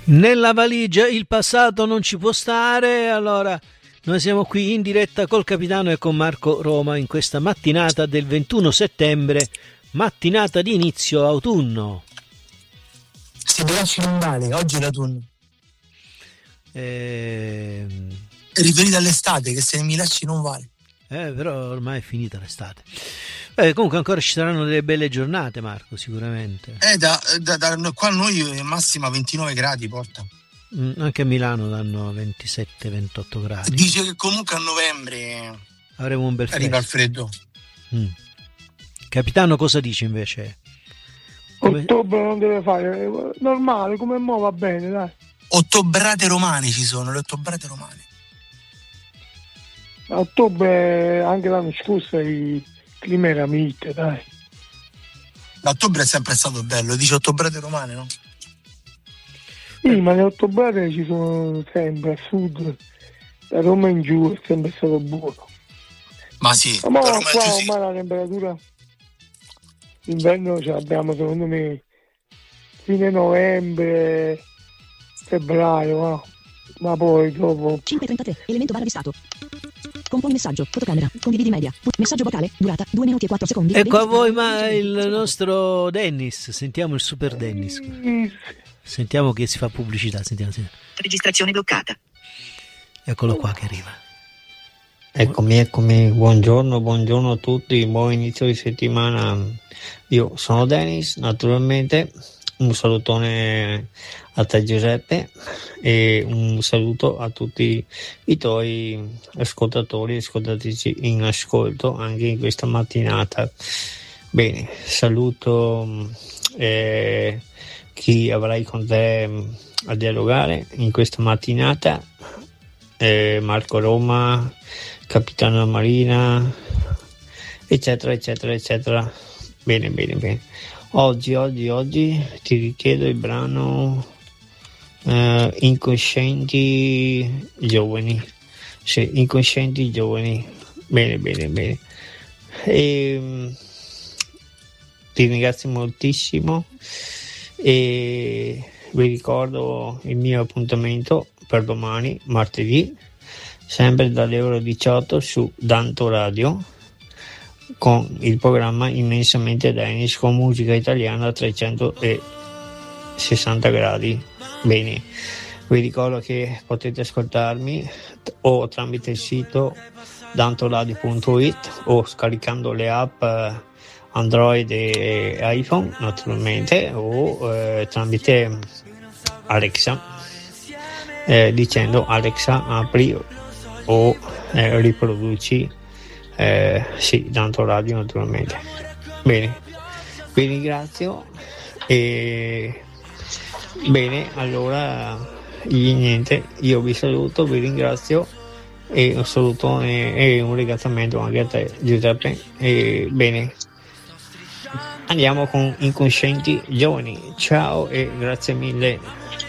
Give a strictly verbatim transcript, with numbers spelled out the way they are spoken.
Nella valigia il passato non ci può stare, allora noi siamo qui in diretta col capitano e con Marco Roma in questa mattinata del ventuno settembre, mattinata di inizio autunno. Si piace non vale, oggi è l'autunno. Eh... Riferito all'estate, che se ne mi lasci non vale. Eh, però ormai è finita l'estate. Eh, comunque ancora ci saranno delle belle giornate, Marco, sicuramente. Eh, da, da, da qua noi massima ventinove gradi porta. Mm, anche a Milano danno ventisette ventotto gradi. Dice che comunque a novembre avremo un bel freddo. Arriva il freddo. Mm. Capitano, cosa dice invece? Come... Ottobre non deve fare, normale, come mo va bene, dai. Ottobrate romane ci sono, le ottobrate romane. A ottobre, anche l'anno scorso, il clima era mite, dai. L'ottobre è sempre stato bello, dice ottobrate romane, no? Sì, ma le ottobrate ci sono sempre, a sud, da Roma in giù è sempre stato buono. Ma sì, ma da Roma qua in giù ormai sì. La temperatura, l'inverno ce l'abbiamo secondo me fine novembre, febbraio, no? Ma poi dopo... cinque e trentatré, elemento barra di stato. Componi messaggio, fotocamera, condividi media, messaggio vocale, durata due minuti e quattro secondi. Ecco a voi ma il nostro Dennis, sentiamo il super Dennis. Sentiamo che si fa pubblicità, sentiamo, sentiamo. Registrazione bloccata. Eccolo qua che arriva. Eccomi, eccomi, buongiorno, buongiorno a tutti, buon inizio di settimana. Io sono Dennis, naturalmente. Un salutone a te Giuseppe e un saluto a tutti i tuoi ascoltatori e ascoltatrici in ascolto anche in questa mattinata. Bene, saluto eh, chi avrai con te a dialogare in questa mattinata, eh, Marco Roma, Capitano Marina, eccetera, eccetera, eccetera. Bene, bene, bene. Oggi, oggi, oggi ti richiedo il brano eh, Incoscienti Giovani. Sì, Incoscienti Giovani. Bene, bene, bene. E, ti ringrazio moltissimo e vi ricordo il mio appuntamento per domani, martedì, sempre dalle ore diciotto su Danto Radio, con il programma Immensamente Dennis con musica italiana a trecentosessanta gradi. Bene, vi ricordo che potete ascoltarmi o tramite il sito dantoradio punto it o scaricando le app Android e iPhone naturalmente, o eh, tramite Alexa eh, dicendo Alexa apri o eh, riproduci Eh, sì, Danto Radio naturalmente. Bene, vi ringrazio e bene, allora niente, io vi saluto, vi ringrazio e un salutone e un ringraziamento anche a te Giuseppe e bene, andiamo con Incoscienti Giovani. Ciao e grazie mille.